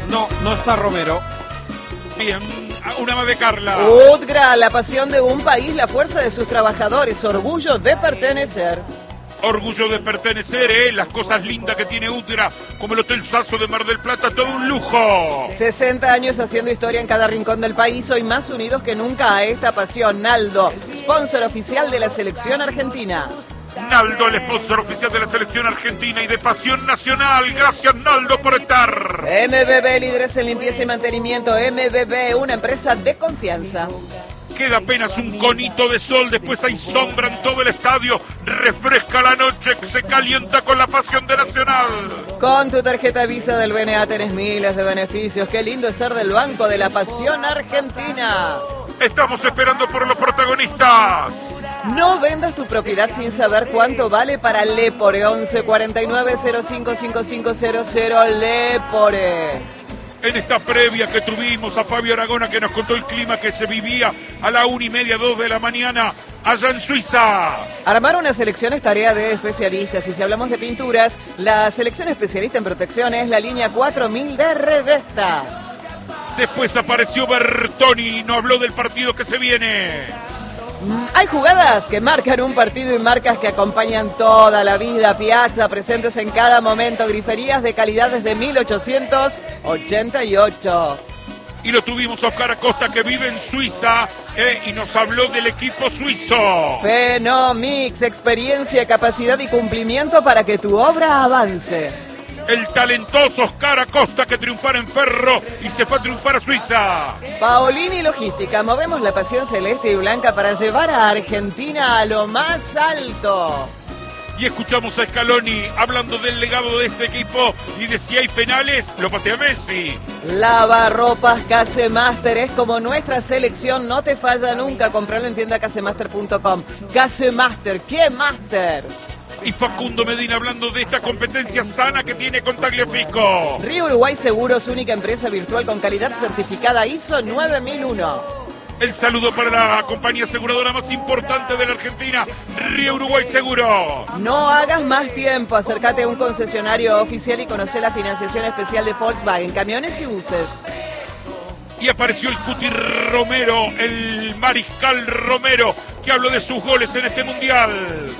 No está Romero. Bien, una más de Carla. UTGRA, la pasión de un país, la fuerza de sus trabajadores, orgullo de pertenecer. Orgullo de pertenecer, las cosas lindas que tiene UTGRA, como el Hotel Sasso de Mar del Plata, todo un lujo. 60 años haciendo historia en cada rincón del país, hoy más unidos que nunca a esta pasión. Naldo, sponsor oficial de la selección argentina. Naldo, el sponsor oficial de la selección argentina y de Pasión Nacional. Gracias, Naldo, por estar. MBB, líderes en limpieza y mantenimiento. MBB, una empresa de confianza. Queda apenas un conito de sol, después hay sombra en todo el estadio. Refresca la noche que se calienta con la pasión de Nacional. Con tu tarjeta Visa del BNA tenés miles de beneficios. Qué lindo es ser del Banco de la Pasión Argentina. Estamos esperando por los protagonistas. No vendas tu propiedad sin saber cuánto vale para Lepore. 11 49 05 5500 Lepore. En esta previa que tuvimos a Fabio Aragona, que nos contó el clima que se vivía a la 1:30, 2 de la mañana allá en Suiza. Armar una selección es tarea de especialistas, y si hablamos de pinturas, la selección especialista en protección es la línea 4000 de Redesta. Después apareció Bertoni y nos habló del partido que se viene. Hay jugadas que marcan un partido y marcas que acompañan toda la vida. Piazza, presentes en cada momento. Griferías de calidad desde 1888. Y lo tuvimos a Oscar Acosta, que vive en Suiza, y nos habló del equipo suizo. Fenomix, experiencia, capacidad y cumplimiento para que tu obra avance. El talentoso Oscar Acosta, que triunfara en Ferro y se fue a triunfar a Suiza. Paolini Logística, movemos la pasión celeste y blanca para llevar a Argentina a lo más alto. Y escuchamos a Scaloni hablando del legado de este equipo y de si hay penales, lo patea Messi. Lavarropas Casemaster es como nuestra selección, no te falla nunca. Compralo en tienda casemaster.com. Casemaster, ¿qué master? Y Facundo Medina hablando de esta competencia sana que tiene con Tagliafico. Río Uruguay Seguros, única empresa virtual con calidad certificada ISO 9001. El saludo para la compañía aseguradora más importante de la Argentina, Río Uruguay Seguro. No hagas más tiempo, acércate a un concesionario oficial y conoce la financiación especial de Volkswagen, camiones y buses. Y apareció el Cuti Romero, el Mariscal Romero, que habló de sus goles en este mundial.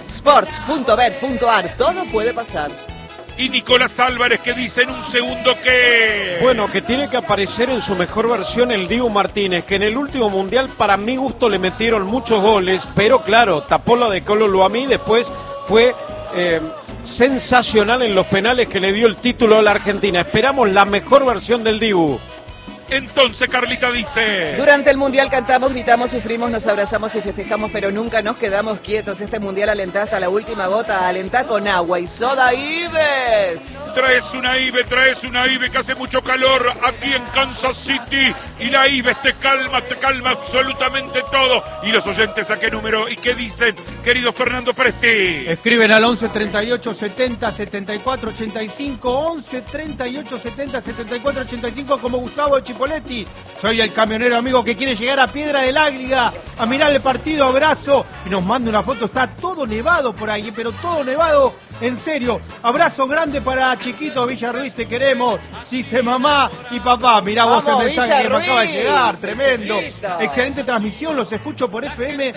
Sports.bet.ar, todo puede pasar. Y Nicolás Álvarez, que dice en un segundo que... Bueno, que tiene que aparecer en su mejor versión el Dibu Martínez, que en el último mundial para mi gusto le metieron muchos goles, pero claro, tapó la de Colo Luamí, después fue sensacional en los penales que le dio el título a la Argentina. Esperamos la mejor versión del Dibu. Entonces Carlita dice: durante el mundial cantamos, gritamos, sufrimos, nos abrazamos y festejamos, pero nunca nos quedamos quietos. Este mundial alentá hasta la última gota, alentá con agua y soda Ives. Traes una Ives, que hace mucho calor aquí en Kansas City, y la Ives te calma absolutamente todo. Y los oyentes, ¿a qué número y qué dicen, querido Fernando Presti? Escriben al 11 38 70 74 85, 11 38 70 74 85, como Gustavo Chipoletti. Soy el camionero amigo que quiere llegar a Piedra del Águila a mirar el partido, abrazo, y nos manda una foto. Está todo nevado por ahí, pero todo nevado, en serio. Abrazo grande para Chiquito Villarruiz, te queremos, dice mamá y papá. Mirá vos el mensaje que me acaba de llegar, tremendo. Chiquito. Excelente transmisión, los escucho por FM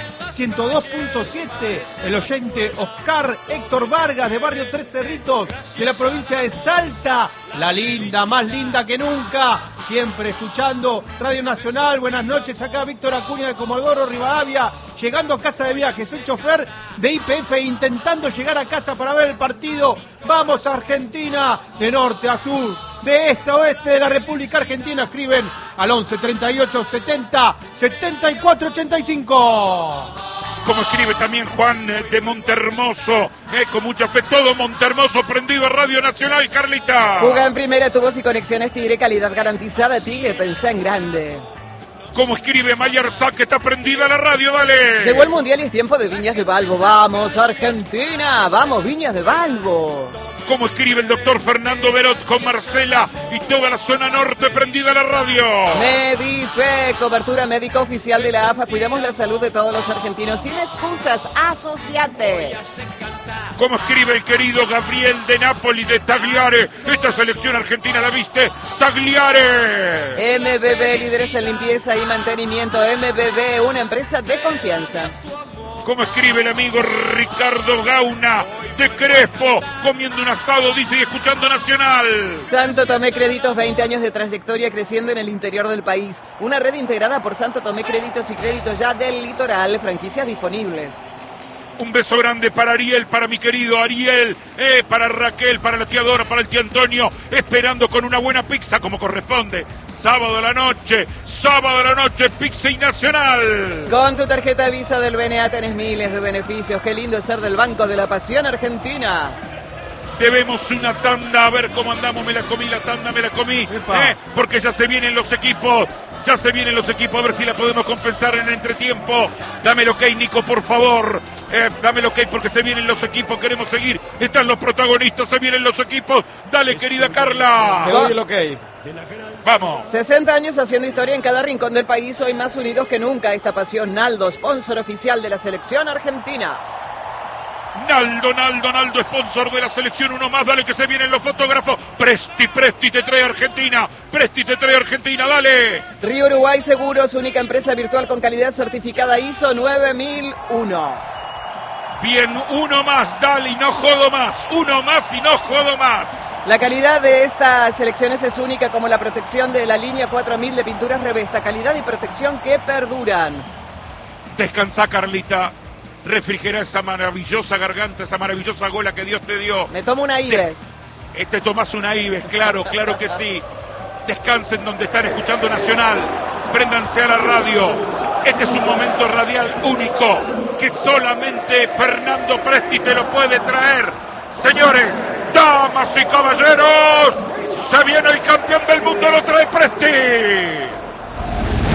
102.7. El oyente Oscar Héctor Vargas, de Barrio Tres Cerritos, de la provincia de Salta. La linda, más linda que nunca, siempre escuchando Radio Nacional. Buenas noches, acá Víctor Acuña de Comodoro Rivadavia, llegando a casa de viajes. Soy chofer de IPF intentando llegar a casa para ver el partido. Vamos Argentina, de norte a sur, de este a oeste de la República Argentina. Escriben al 11 38 70 74 85. Como escribe también Juan de Montermoso, con mucha fe, todo Montermoso prendido a Radio Nacional, Carlita. Juega en primera, tubos y conexiones Tigre, calidad garantizada. Tigre, pensá en grande. Como escribe Mayer Sack, que está prendida la radio, dale. Llegó el mundial y es tiempo de Viñas de Balbo. Vamos Argentina, vamos Viñas de Balbo. Como escribe el doctor Fernando Berot, con Marcela y toda la zona norte prendida la radio. Medife, cobertura médica oficial de la AFA. Cuidamos la salud de todos los argentinos sin excusas. Asociate. Como escribe el querido Gabriel de Nápoli de Tagliare, esta selección argentina la viste, Tagliare. MBB, líderes en limpieza y mantenimiento. MBB, una empresa de confianza. Como escribe el amigo Ricardo Gauna de Crespo, comiendo un asado, dice, y escuchando Nacional. Santo Tomé Créditos, 20 años de trayectoria creciendo en el interior del país. Una red integrada por Santo Tomé Créditos y Créditos Ya del Litoral, franquicias disponibles. Un beso grande para Ariel, para mi querido Ariel, para Raquel, para la tía Dora, para el tío Antonio, esperando con una buena pizza como corresponde. Sábado a la noche, pizza y Nacional. Con tu tarjeta Visa del BNA tenés miles de beneficios. Qué lindo es ser del Banco de la Pasión Argentina. Debemos una tanda, a ver cómo andamos, me la comí la tanda, porque ya se vienen los equipos, a ver si la podemos compensar en el entretiempo. Dame el ok, Nico, por favor. Dame el ok porque se vienen los equipos, queremos seguir. Están los protagonistas, se vienen los equipos. Dale, querida Carla. Te doy el ok. Vamos. 60 años haciendo historia en cada rincón del país, hoy más unidos que nunca. Esta pasión, Naldo, sponsor oficial de la selección argentina. Naldo, sponsor de la selección, uno más, dale que se vienen los fotógrafos. Presti te trae Argentina, dale. Río Uruguay Seguros, única empresa virtual con calidad certificada ISO 9001. Bien, uno más, dale y no jodo más, La calidad de estas selecciones es única, como la protección de la línea 4000 de pinturas Revesta, calidad y protección que perduran. Descansa, Carlita. Refrigera esa maravillosa garganta, esa maravillosa gola que Dios te dio. Me tomo una Ives. Te tomás una Ives, claro que sí. Descansen donde están escuchando Nacional. Préndanse a la radio. Este es un momento radial único que solamente Fernando Presti te lo puede traer. Señores, damas y caballeros, se viene el campeón del mundo, lo trae Presti.